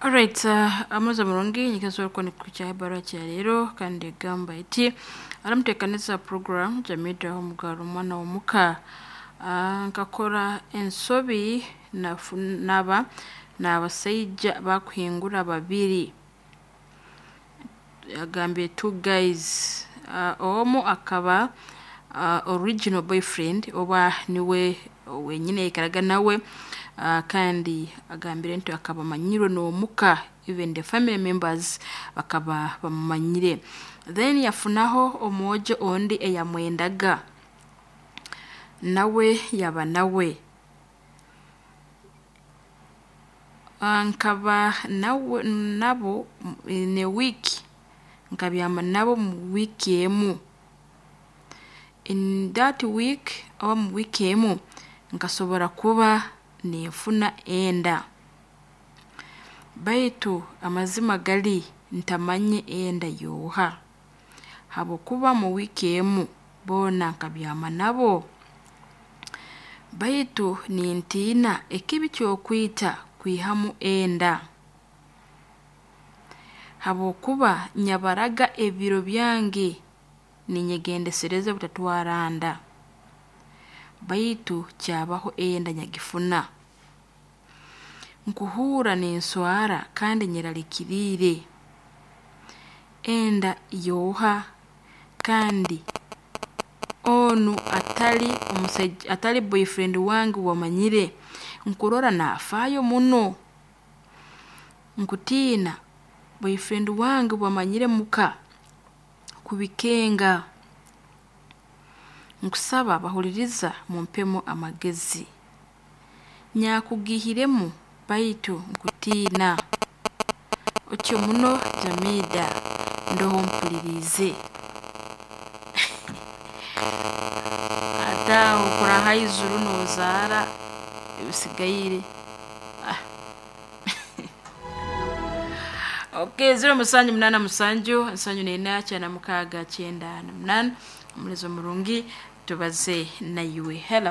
Alright, amaze mulungi nyigazo ko nikucha habara cha lero kandi gamba iti aramtekanisa program jamida omugaro mwana omuka nkakora ensobi naba n'abasajja bakuhingura babiri agambe two guys omu akaba original boyfriend oba niwe wenyine ikaraga nawe kandi agambire nti akaba manyiro no muka even the family members bakaba bamanyire then yafunaho omoje ondi eyamwendaga nawe yaba nawe nkaba nawe nabo ne week nkabyama nabo mu week emu in that week or mu week emu nkasobora kuba nefuna enda baitu amazima gali ntamanye enda yoha habo kuba mu wiki emu bona nkabyama nabo baitu nintina ekibi kyokwita kwihamu enda habo kuba nyabaraga ebiro byange ninyegendesereze butatwaranda baitu cyabaho enda nyagifuna nkuhura n'enswara kandi nyiralikirire enda yoha kandi onu atali boyfriend wangu wamanyire nkurora nafayo muno nkutina boyfriend wangu wamanyire muka kubikenga nkusaba bahuliriza mumpemo amagezi nyakugihiremu baitu nkutina otyo muno Jamida ndoho mpulirize ata ukura haizuru nozara usigayire okay 0 musanju nena cyana mukaga 9 mulezo murungi tubaze na yuwe hello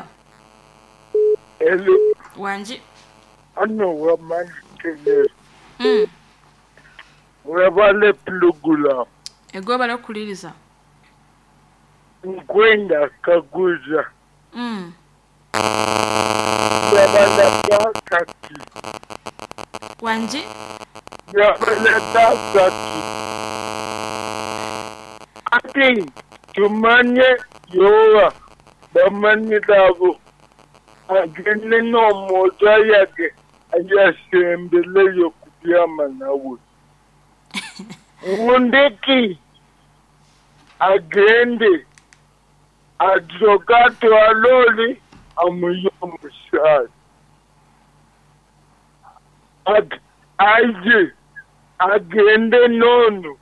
wanji ano waman kene wabale plugula ego bala kuliriza nkwenda kaguza wabala bakati wanji wabala bakati ati tumanye yowa bamanye dabo agene no moja yake ayasembele yokubyama nawe ngundeki agende advocato aloli amuyomushaji aje agende nono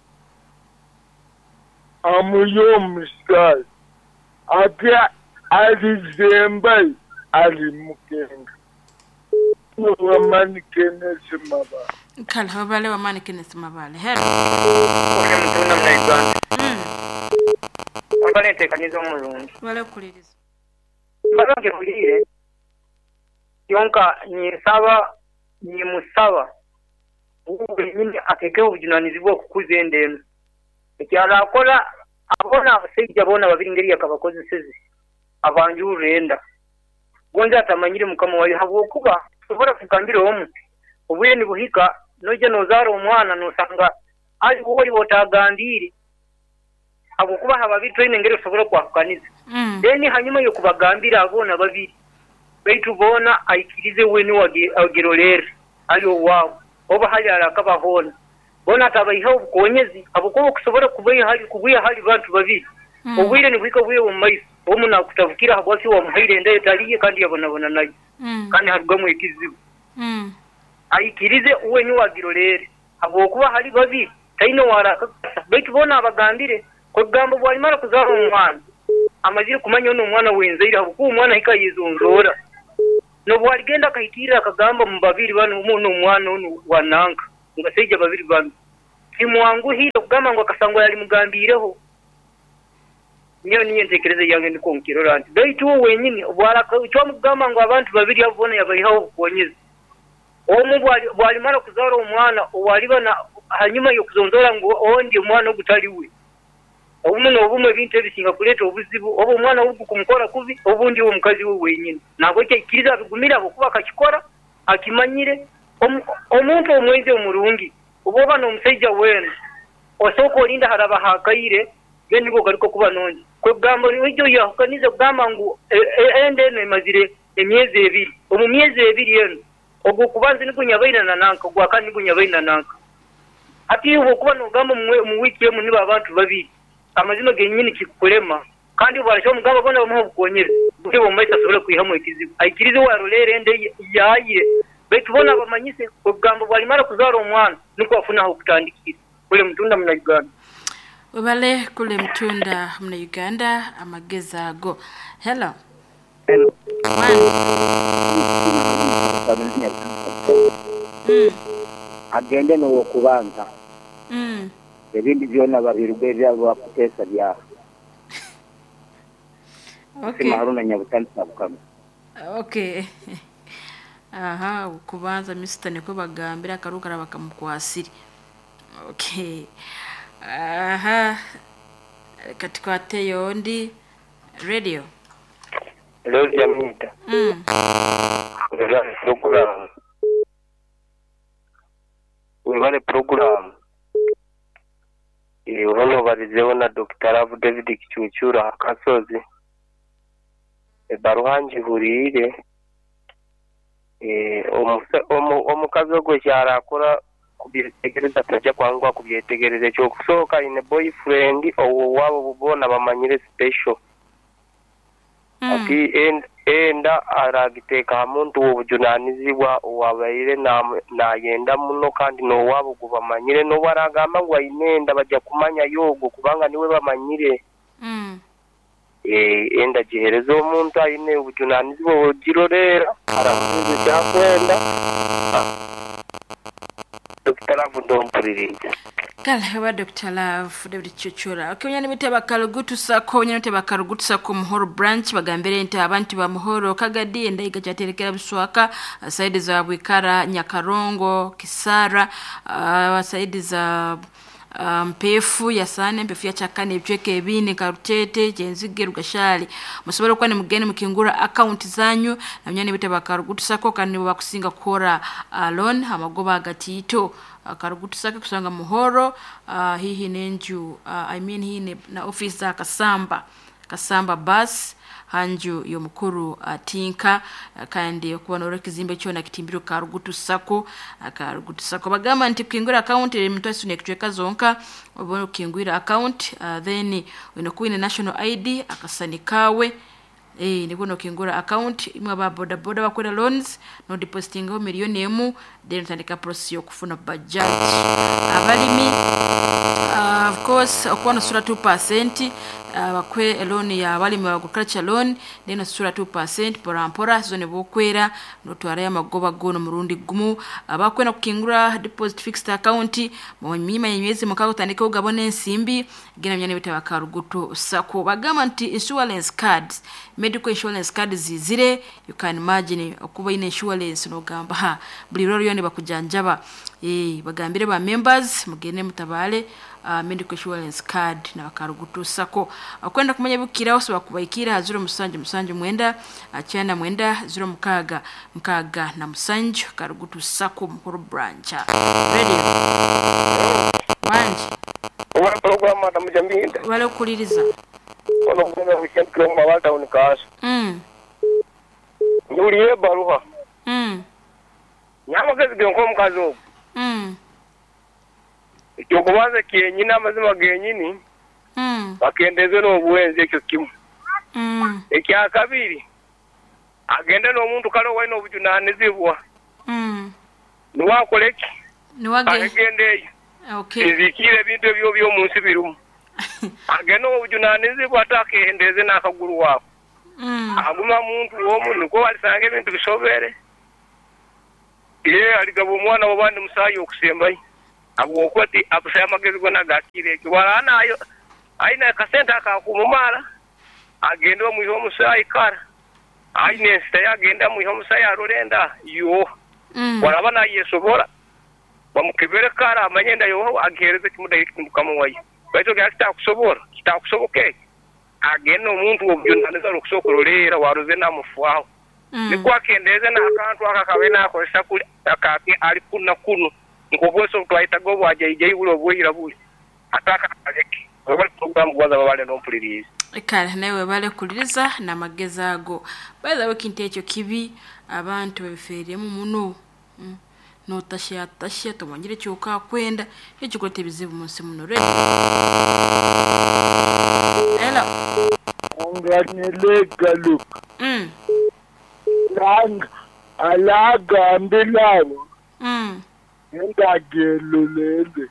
amuyomushaji ati alizembai alimukenga wamani kenesi mabale kala wabale wamani kenesi mabale hello mutuna mnaiganda wabale tekanizo mulungi wale kuliriza mbarange kulire yonka ni musaba ubu nyine ateke ubujunanizi bwo kukuza endeno icyara akora abona abasejja bona babiri ngeri yakabakoze sezi abanjurenda gonza atamanyire mukama wayo habo kuba sobora kugambira omu ubuye ni buhika noje nozaro umwana nosanga ali wori wotagandiri abo kuba hababiri training ngero sobora kwakaniza deni hanyuma yo kubagambira abona babiri baitu bona aikirize weni wagerolere ayo wao oba hali arakabahona bona tabayiho konyezi abo kuba kusobora kubuya hali bantu babiri ubwire ni buhika buye mu mayiso omuna kutavukira habwasi wa muhaire ndaye taliye kandi yabonabona nayo kandi harugamo ikizibu ayikirize uwe ni wagirolere abo kuba hali babiri taino warakakasa baitu bona abagambire ko gambo bwali mara kuzara umwana amazire kumanya no umwana wenzeira abo ku umwana hikayizonzora no bwali genda kahitira akagamba mu babiri bano umuntu umwana ono wananga ngaseje babiri bano kimwangu hiro kugamba ngo akasangwa yali mugambireho niyo niyentekereze yange ndiko mukirorante baitu wenyine obwara cyo mugamba ngo abantu babiri abone yabayihaho konyeze omu bwalimala kuzaala omwana owalibana hanyuma yokuzonzora ngu ondi omwana ogutaliwe obumu n'obumu ebintu ebisinga kuleeta obuzibu oba omwana wugu kumukola kubi obundi omukazi we wenyini nabwo kyekkiriza abigumira abokuba akakikora akimanyire omuntu omwenzi omulungi oba oba n'omusajja weenu osooka olinda haraba hakaire gendigo galiko kuba nongi kwegamba nijo yakaniza kugamba ngu ende eno emazire emyezi ebiri omu myezi ebiri eno ogwo kubanza nigunya na nanka gwakani nigunya nanka ati okuba nogamba mu wiki emu niba abantu babiri amazima genyini kikulema kandi barasho mugamba bona bamuha bukonyere bwe bomaisa sobole kwihamu ekizibu aikirize warolere ende yaye betubona abamanyise kugamba bwalimara kuzara omwana niko afuna aho kutandikira kule mtunda mna Uganda webale kule mtunda mna Uganda amageza ago hello agende n'okubanza ebindi byonna babirugwe byabo kutesa bya okay Haruna Nyabutandisa bukama okay aha kubanza Mr. Neko bagambira karukara bakamukwasiri okay aha katika teyondi radio Hello Jamita Wale program uhono barizeho na Dr. Ravu David Kichuchura Hakasozi baruhanji hurire omukazi ogwe cyarakora kubyetegereza tajya kwangwa kubyetegereza cyo kusohoka ine boyfriend owo wabo bubona bamanyire special ati enda aragiteka muntu w'ubujunanizibwa wabayire na yenda muno kandi no wabo kubamanyire no baragamba ngo inenda bajya kumanya yogo kubanga niwe bamanyire enda giherezo umuntu ayine ubujunanizibwa wogirorera aramuze cyakwenda Dr. Love ndompuririza kala Dr. Love David Chichura okinya nimite bakarugutu sako nyante bakarugutu sako muhoro branch bagambere nte abantu ba muhoro kagadi endayiga cyaterekera biswaka side za Bwikara Nyakarongo Kisara side za mpefu ya sane mpefu ya chakane ibcheke ebini karutete jenzige rugashali musobora kwa ni mugeni mukingura account zanyu namnyane bite bakarugutu sako kandi bakusinga kora loan amagoba gatito karugutu sako kusanga muhoro hihi nenju hii na office za Kasamba bus hanju yo mukuru tinka kandi kubona urokizimbe cyo na kitimbiro karugutu sako bagamba nti kingura account mutasi nekitweka zonka obona kingura account then unokuine national ID akasanikawe nikuno kingura account imwe ba boda bakwera loans no depositing ho milioni emu then tandika process yo kufuna budget abalimi of course okwana sura 2% bakwe loan ya abalimi ba agriculture loan then sura 2% porampora zone bokwera no twara ya magoba gono murundi gumu abakwena kukingura deposit fixed account mu mima yemyezi mukago tandika ugabone nsimbi gena myane bitabakarugutu sako bagamba nti insurance cards medical insurance cards zizire you can imagine okuba ine insurance no gamba buli roro yone bakujanjaba bagambire ba members mugene mutabale medical insurance card na bakarugutu sako akwenda kumanya bukira ose bakubayikira 0 mwenda achana mwenda 0 mkaga na musanje karugutu sako mukuru branch ready wanji Uwa program ata mjambinda wale kuliriza ono kuna weekend kwa mawalta unikaso Nyuriye baruha Nyama kazi gyo mkazo Icyo kubanza kyenyina amazima genyini bakendeze no buwenze cyo kimu ekya kabiri agenda no muntu kalo waino obujunanizibwa niwakoleki niwagende okay izikire bintu byo munsi birumu agenda obujunanizibwa atakendeze nakaguru wako aguma muntu womu niko alisange bintu bisobere aligabo mwana wabandi musayi okusembayi abukwati abusaya magezi gona gakire kiwala nayo aina kasenta akakumumala agenda mu musayi kara aine staya agenda mu musayi arorenda yo warabana yesobora bamukebere kara amanyenda yo agereze kimudaye kimukamwaye baito gasta kusobora kitakusoboke ageno umuntu obyonaniza rukusokorolera waruze namufwaho nikwa kendeze na akantu akakabena akoresha kuli akake ali kuna kuno ngoboso twaita gobo ajaije ulo bwira buli ataka aleki bali program gwaza babale no mpuliriza ekale nawe bale kuliriza na mageza ago baza wekinte ekyo kibi abantu beferemu muno no tashya tumangire cyuka kwenda ekyo kote bizibu munsi muno re hello onganele galuk lang alaga ambilano ngagelulele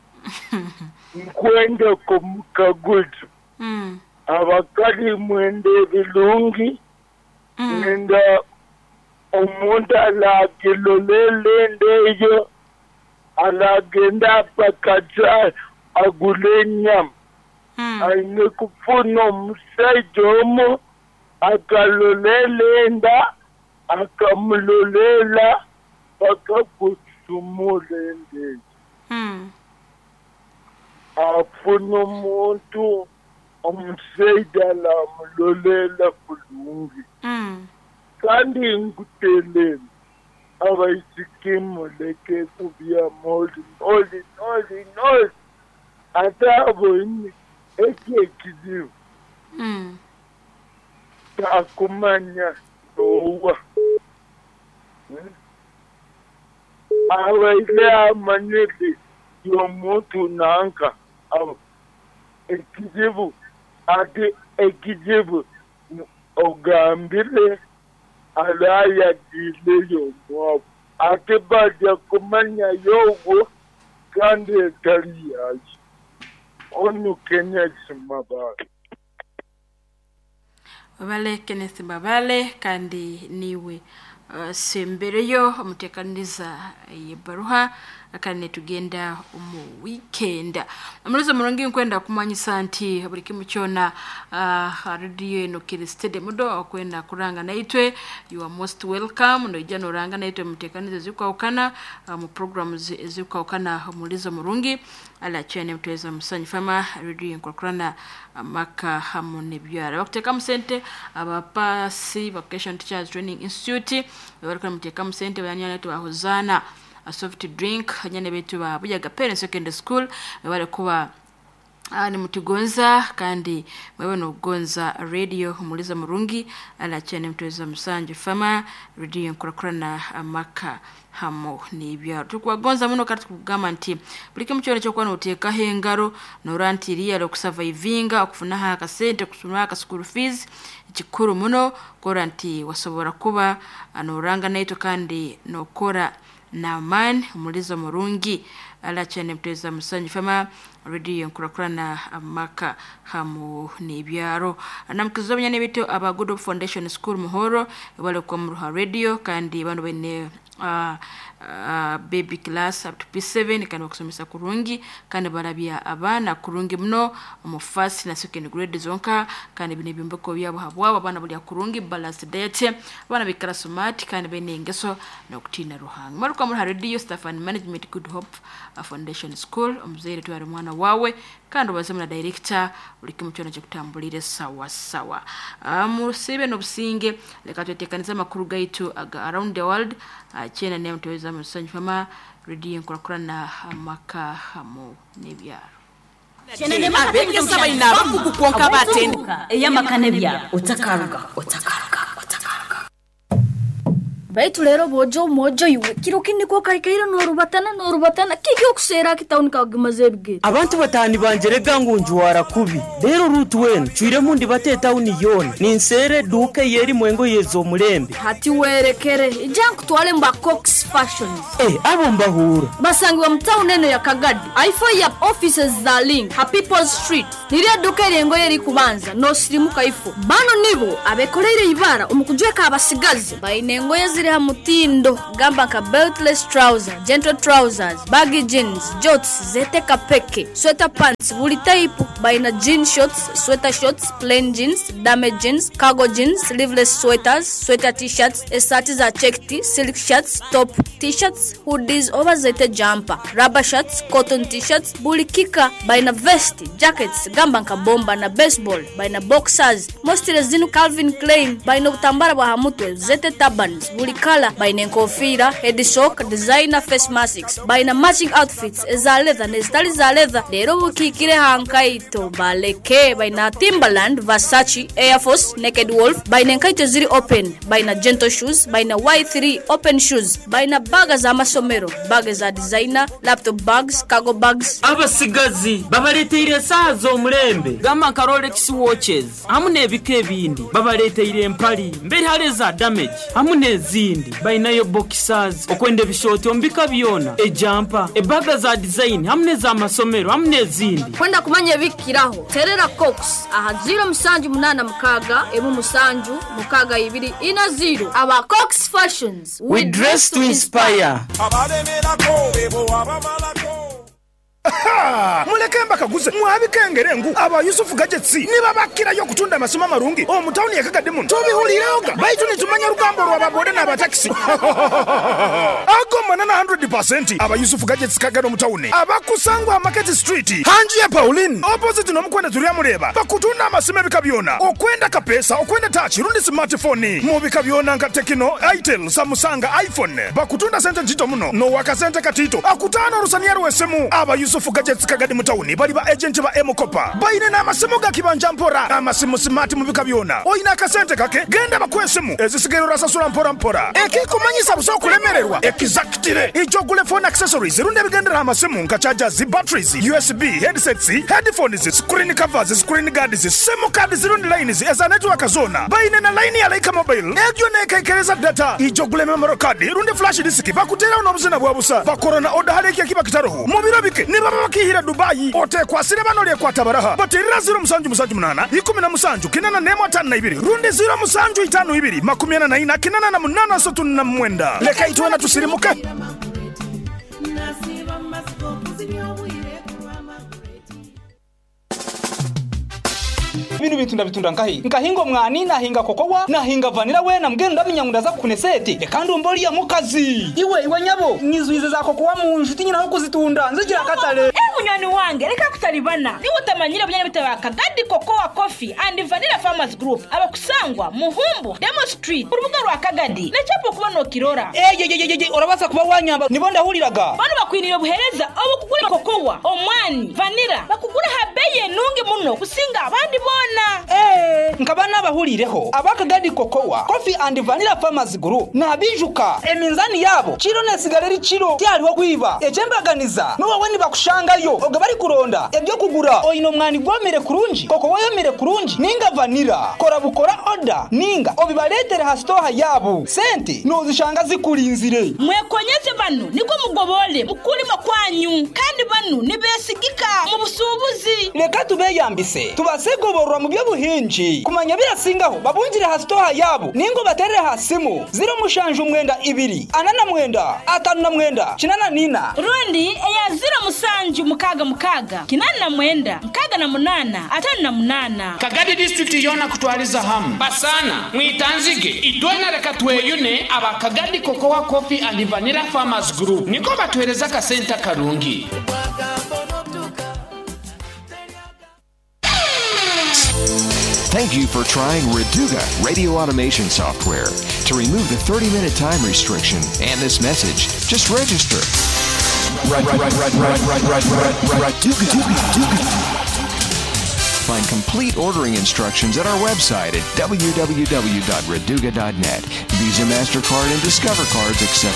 nkwenda kumkagudu abakali mwende bilungi nenda umuntu alagilulele ndeyo alagenda pakatsa agulenyam ayine kufuna umusaidomo akalulele nda akamululela bakakusumule ndeyo afuna umuntu umseidala mululela kulungi kandi nguteleni abayisikimu leke kubya moli atabo ini ekizivu takumanya nowa abaile amanyeli yomuntu nanka ekizivu ati ekizivu ogambile alaya dile yomwabo ati baja kumanya yogo kandi etali yaji onu Kenneth Mabale babale Kenneth Mabale kandi niwe sembereyo umutekaniza yebaruha akane tugenda mu weekend amulizo murongi nkwenda kumanyisa nti buri kimucyona radio eno kiristede mudo akwenda kuranga naitwe you are most welcome no ijano ranga naitwe mutekaniza zikwaukana mu programs zikwaukana mulizo murungi ala chene mtweza musanyi fama radio nkokurana maka hamone byara bakuteka musente abapasi vocation teachers training institute baraka muteka musente bayanya naitwe bahozana a soft drink nyane betu ba buyaga parents secondary school bale kuba ni mutigonza kandi mwewe no gonza radio muliza murungi ala chene mtweza musanje fama radio nkurakurana amaka hamo ni bya tukwagonza muno kati kugama nti bulike mucyone cyo kwana uteka hengaro no rantiriya lo kusurvivinga okufuna ha kasente kusuna ka school fees ikikuru muno koranti wasobora kuba anoranga naito kandi no kora na man mulizo murungi ala chene mteza musanyi fama radio nkurakurana amaka hamu ni byaro anamkizobanya nebito aba Good Hope Foundation School Muhoro bale kwa muruha radio kandi bano bene baby class up to P7 kandi bakusomesa kurungi kandi barabia abana kurungi mno mu first na second grade zonka kandi bine bimbako byabo habwa abana bali kurungi balanced diet bana bikara smart kandi bene ingeso no kutina ruhanga maruka muri radio staff and management Good Hope Foundation School umzere tu ari mwana wawe kandi bazamuna director uri kimucyona cyo kutambulire sawa sawa musibe no businge leka tutekaniza makuru gaitu around the world chena ne mtoweza musanyi fama radio nkurakurana amaka hamo nebyaro chena ne mabenge saba inaba kukukonka batenduka eyamakane byaro utakaruka baitu lero bojo mojo iwe kirokindi ko kaikaira no rubatana kigyo kusera kitawuni kagimazebge abantu batani banjerega ngunjuwara kubi rero rutu wenu chwire mundi bateta uniyona ninsere duke yeri mwengo yezo mulembe hati werekere ijanku twale mba Cox Fashions abo mbahura basangi wa mtau neno ya Kagadi ifo ya offices za Link Happy People's Street niria duke rengo yeri kubanza no sirimuka ifo bano nibo abekoleire ibara umukujweka abasigazi bayinengo yazire kiri ha mutindo gamba nka beltless trouser, gentle trousers, baggy jeans, jorts zete kapeke, sweater pants buli type baina jean shorts, sweater shorts, plain jeans, damage jeans, cargo jeans, sleeveless sweaters, sweater t-shirts, esati za checked, silk shirts, top t-shirts, hoodies over zete jumper, rubber shirts, cotton t-shirts, buli kika baina vest, jackets gamba nka bomba na baseball baina boxers, mostly zinu Calvin Klein baina utambara bwa hamutwe zete turbans, buli kala baina nkofira, head sock, designer face masks, baina matching outfits eza leather nezitali za leather. Lero bukikire hankaito baleke baina Timberland, Versace, Air Force, Naked Wolf, baina nkaito ziri open, baina gentle shoes, baina Y3 open shoes, baina baga za masomero, baga za designer, laptop bags, cargo bags. Abasigazi babaletera sazo omulembe gamba nka Rolex watches hamune ebike bindi babaletera empali mbere haleza damage hamune ezindi baina yo boxers okwende bishoti ombika byona ejampa ebaga za design hamune za masomero hamune ezindi kwenda kumanya bikiraho terera Cox aha 0786 mukaga ebu musanju mukaga 2 ina 0 aba Cox Fashions we dress to inspire. Mulekemba kaguze mwabikengere aba Yusufu Gadgets niba bakira yo kutunda amasoma marungi omutawuni yakagade muno tobihulireoga baitu nitumanya rugambo rwa baboda na bataxi agomana na 100% aba Yusufu Gadgets kagado mutawuni abakusangwa Market Street hanji ya Pauline opposite no mukwenda turi amureba bakutunda amasoma bikabyona okwenda kapesa okwenda touch rundi smartphone mu bikabyona nka Tecno, Itel, Samsung, iPhone bakutunda sente jito muno no wakasente katito akutana rusania rwesemu aba Yusufu Gadgets kagadi mutawuni bali ba agent ba Emokopa baine na amasimu gakibanja mpora amasimu smart mu bikabyona oyina akasente kake genda bakwesimu ezisigero rasasula mpora ekikumanyisa buso kulemererwa exactly ijogule phone accessories runde bigendera amasimu nka chargers, batteries, USB, headsets, headphones, screen covers, screen guards, SIM cards rundi lines eza network zona baine na line ya Leica Mobile egyo nekekereza data ijogule memory card rundi flash disk bakutera unobuzina bwabusa bakorona order haleki akiba kitaroho mu biro bike niba bakihira Dubai ote kwasire banole kwatabaraha baterira 0778 17 kinana nemo 52 rundi 0752 54 kinana na 8 leka itwana tusirimuke. Bintu bitunda nkahinga mwani nahinga kokowa nahinga vanilla we na mgendo ndaminyangunda za kunesete kandi umboli ya mukazi iwe nyabo nizwize za kokowa mu nshuti nyina ho kuzitunda nzigira katale munyani wange reka kutalibana ni utamanyira bunyana bitabaka Gadi Cocoa Coffee and Vanilla Farmers Group abakusangwa Muhumbu Demo Street urubuga rwa Kagadi na chapo kuba no kirora orabaza kuba wanyamba nibonda huliraga bano bakwinira buhereza abo kugura kokowa omwani vanilla bakugura habeye nungi muno kusinga abandi bona nkabana bahulireho abaka Gadi Cocoa Coffee and Vanilla Farmers Group na bijuka eminzani yabo kiro nesigaleri kiro tyaliho kwiba ejembaganiza no waweni bakushangayo oga bari kuronda ebyo kugura oyino mwani gwamere kurunji koko woyemere kurunji ninga vanilla kora bukora order ninga obibaletere ha store yabo sente no zishanga zikulinzire mwekonyeze bano niko mugobole mukulima kwanyu kandi bano nibesigika mu busubuzi leka tubeyambise tubasegoborwa mu byo buhinji kumanya birasingaho babunjire ha store yabo ningo baterere hasimu 072 8 kinana nina rundi eya 0 mukaga kinana mwenda mkaga na munana atana munana Kagadi district yona kutwaliza hamu basana mwitanzige idona reka tweyune aba Kagadi Cocoa Coffee and Vanilla Farmers Group niko batwereza ka center karungi. Thank you for trying Reduga radio automation software. To remove the 30-minute time restriction and this message, just register. Find complete ordering instructions at our website at www.reduga.net. Visa, MasterCard, and Discover cards accept